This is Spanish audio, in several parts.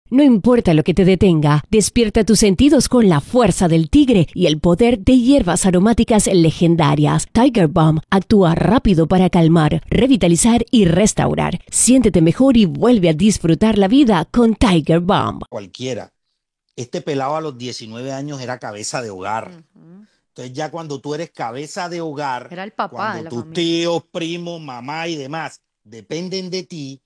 No importa lo que te detenga, despierta tus sentidos con la fuerza del tigre y el poder de hierbas aromáticas legendarias. Tiger Balm actúa rápido para calmar, revitalizar y restaurar. Siéntete mejor y vuelve a disfrutar la vida con Tiger Balm. Cualquiera. Este pelado a los 19 años era cabeza de hogar. Entonces ya cuando tú eres cabeza de hogar, era el papá de cuando la tus familia. tíos, primos, mamá y demás dependen de ti,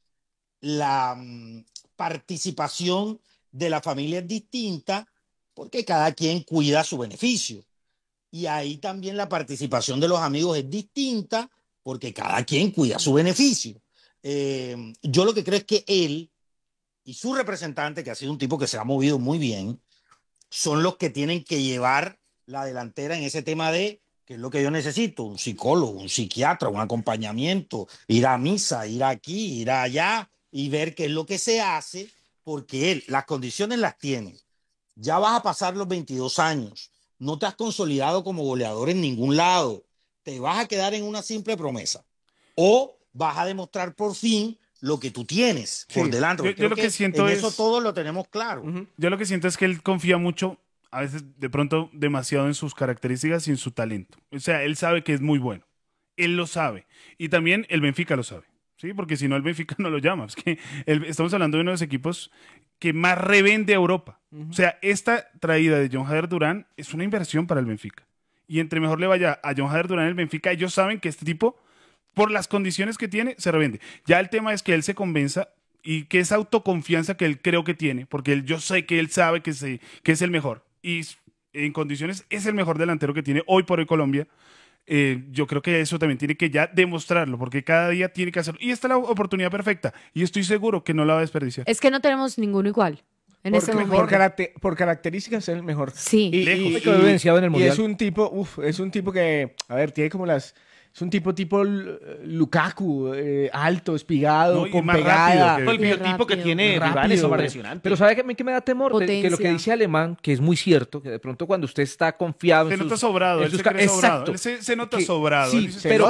la participación de la familia es distinta porque cada quien cuida su beneficio. Y ahí también la participación de los amigos es distinta porque cada quien cuida su beneficio. Yo lo que creo es que él y su representante, que ha sido un tipo que se ha movido muy bien, son los que tienen que llevar la delantera en ese tema de qué es lo que yo necesito, un psicólogo, un psiquiatra, un acompañamiento, ir a misa, ir aquí, ir allá y ver qué es lo que se hace, porque él las condiciones las tiene. Ya vas a pasar los 22 años, no te has consolidado como goleador en ningún lado, te vas a quedar en una simple promesa o vas a demostrar por fin lo que tú tienes por delante. Yo lo que siento en eso todos lo tenemos claro. Yo lo que siento es que él confía mucho, a veces de pronto demasiado en sus características y en su talento. O sea, él sabe que es muy bueno. Él lo sabe. Y también el Benfica lo sabe. ¿Sí? Porque si no, el Benfica no lo llama. Es que estamos hablando de uno de los equipos que más revende a Europa. O sea, esta traída de John Hader Durán es una inversión para el Benfica. Y entre mejor le vaya a John Hader Durán el Benfica, ellos saben que este tipo, por las condiciones que tiene, se revende. Ya el tema es que él se convenza y que esa autoconfianza que él creo que tiene, porque yo sé que él sabe que es el mejor. Y en condiciones es el mejor delantero que tiene hoy por hoy Colombia. Yo creo que eso también tiene que ya demostrarlo, porque cada día tiene que hacerlo. Y esta es la oportunidad perfecta. Y estoy seguro que no la va a desperdiciar. Es que no tenemos ninguno igual en este momento. Por características es el mejor. Sí. Y es un tipo que, a ver, tiene como las... Es un tipo Lukaku, alto, espigado, con pegada. El biotipo que tiene rivales es impresionante. Pero ¿sabe qué me da temor? Que lo que dice Alemán, que es muy cierto, que de pronto cuando usted está confiado... Se nota sobrado, él se cree sobrado. Él se nota sobrado. Sí,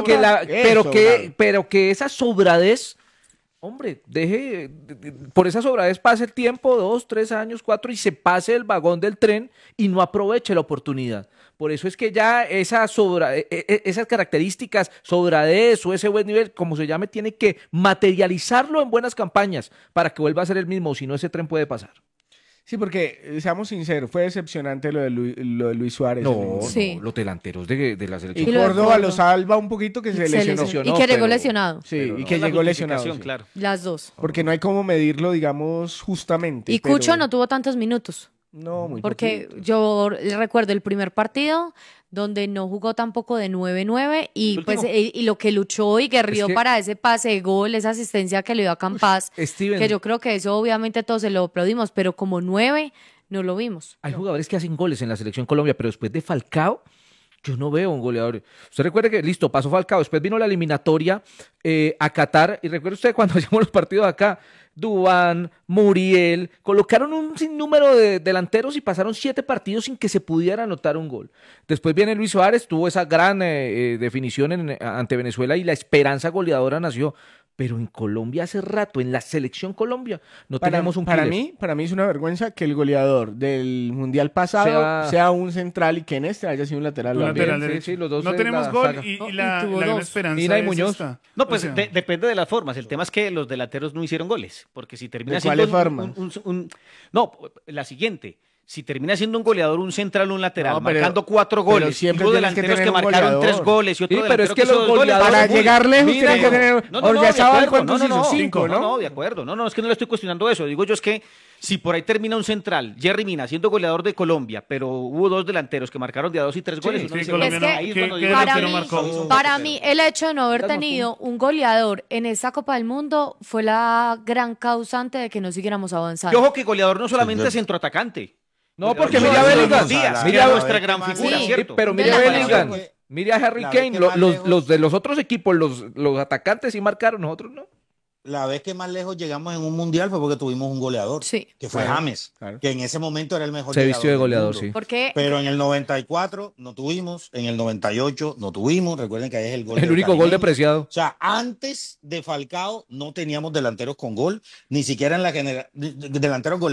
pero que esa sobradez... Hombre, por esa sobradez pase el tiempo, 2, 3 años, 4, y se pase el vagón del tren y no aproveche la oportunidad. Por eso es que ya esas características, sobradez o ese buen nivel, como se llame, tiene que materializarlo en buenas campañas para que vuelva a ser el mismo, si no ese tren puede pasar. Sí, porque, seamos sinceros, fue decepcionante lo de Luis Suárez. No, los delanteros de la selección. Y Córdoba lo salva un poquito que se lesionó. Y que llegó lesionado. Sí, y que llegó lesionado. Claro. Las dos. Porque no hay cómo medirlo, digamos, justamente. Y Cucho no tuvo tantos minutos. No, muy Porque poquito. yo recuerdo el primer partido donde no jugó tampoco de 9-9 y pues y lo que luchó y guerrió para ese pase de gol, esa asistencia que le dio a Campas, que yo creo que eso obviamente todos se lo aplaudimos, pero como 9 no lo vimos. Hay jugadores que hacen goles en la selección Colombia, pero después de Falcao yo no veo un goleador. Usted recuerde que, listo, pasó Falcao, después vino la eliminatoria a Qatar, y recuerde usted cuando hacíamos los partidos acá, Duván, Muriel, colocaron un sinnúmero de delanteros y pasaron 7 partidos sin que se pudiera anotar un gol. Después viene Luis Suárez, tuvo esa gran definición ante Venezuela y la esperanza goleadora nació. Pero en Colombia hace rato, en la selección Colombia, no tenemos un killer. Para mí es una vergüenza que el goleador del Mundial pasado sea un central y que en este haya sido un lateral. Sí, los dos no tenemos gol y la gran esperanza Mina y Muñoz. No, pues depende de las formas. El tema es que los delanteros no hicieron goles. Porque si termina siendo ¿cuáles formas? No, la siguiente. Si termina siendo un goleador, un central o un lateral, marcando 4 goles, y hubo delanteros que marcaron 3 goles y otro delantero que hizo 2 goles. Para llegar lejos tienen que tener... No, de acuerdo. No, es que no le estoy cuestionando eso. Digo yo es que si por ahí termina un central, Jerry Mina, siendo goleador de Colombia, pero hubo 2 delanteros que marcaron de a 2 y 3 goles. Para mí, el hecho de no haber tenido un goleador en esta Copa del Mundo fue la gran causante de que no siguiéramos avanzando. Y ojo que goleador no solamente es centroatacante. No, porque mira a Bellingham. Mira nuestra gran figura, ¿cierto? Pero mira a Bellingham. Mira a Harry Kane. Los de los otros equipos, los atacantes sí marcaron, nosotros no. La vez que más lejos llegamos en un mundial fue porque tuvimos un goleador, que fue James, que en ese momento era el mejor. Se vistió de goleador, sí. Pero en el 94 no tuvimos, en el 98 no tuvimos, recuerden que ahí es el gol. El único gol de Preciado. O sea, antes de Falcao no teníamos delanteros con gol, ni siquiera en la delanteros goleadores.